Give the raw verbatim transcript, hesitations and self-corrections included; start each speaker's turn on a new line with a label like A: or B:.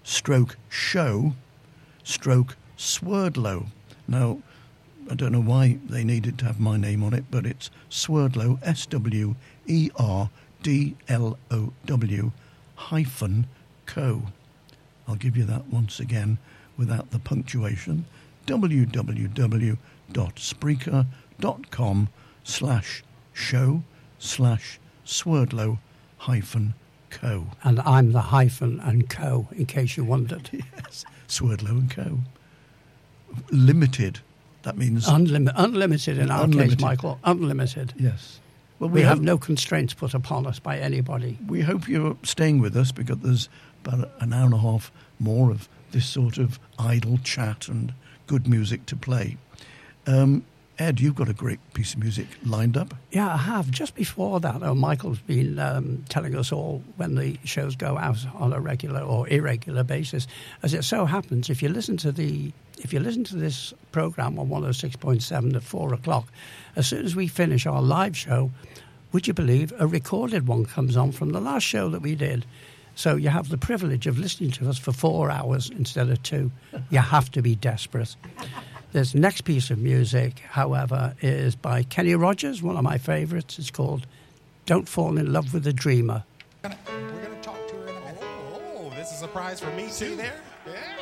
A: stroke show stroke Swerdlow. Now, I don't know why they needed to have my name on it, but it's Swerdlow, S W E R D L O W hyphen co. I'll give you that once again without the punctuation. www.spreaker.com slash show slash Swerdlow hyphen co.
B: And I'm the hyphen and co, in case you wondered.
A: Yes, Swerdlow and Co. Limited. That means...
B: Unlim- unlimited in our
A: unlimited.
B: case, Michael. Unlimited.
A: Yes. Well,
B: we, we
A: hope,
B: have no constraints put upon us by anybody.
A: We hope you're staying with us because there's about an hour and a half more of this sort of idle chat and good music to play. Um, Ed, you've got a great piece of music lined up.
B: Yeah, I have. Just before that, though, Michael's been um, telling us all when the shows go out on a regular or irregular basis. As it so happens, if you listen to the if you listen to this program on one oh six point seven at four o'clock, as soon as we finish our live show, would you believe a recorded one comes on from the last show that we did? So you have the privilege of listening to us for four hours instead of two. You have to be desperate. This next piece of music, however, is by Kenny Rogers, one of my favourites. It's called Don't Fall in Love with a Dreamer.
C: We're going to talk to her in a minute.
D: Oh, oh, this is a surprise for me, too.
C: See there? Yeah.